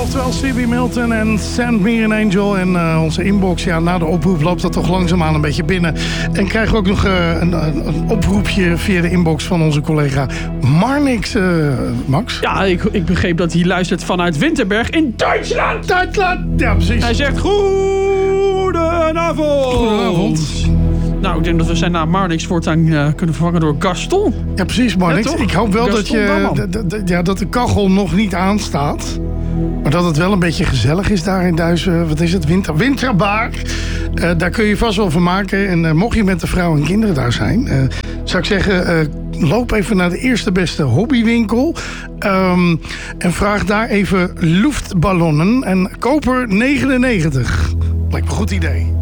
Oftewel Stevie Milton en Send Me an Angel. En onze inbox, na de oproep loopt dat toch langzaamaan een beetje binnen. En krijgen we ook nog een oproepje via de inbox van onze collega Marnix, Max. Ja, ik begreep dat hij luistert vanuit Winterberg in Duitsland. Ja, precies. Hij zegt goedenavond. Goedenavond. Nou, ik denk dat we zijn naam Marnix voortaan kunnen vervangen door Gaston. Ja, precies, Marnix. Ja, ik hoop wel Gaston dat de kachel nog niet aanstaat. Maar dat het wel een beetje gezellig is daar in wat is het? Winterberg. Daar kun je vast wel van maken. En mocht je met de vrouw en kinderen daar zijn, zou ik zeggen, loop even naar de eerste beste hobbywinkel. En vraag daar even luchtballonnen en koper 99. Lijkt me een goed idee.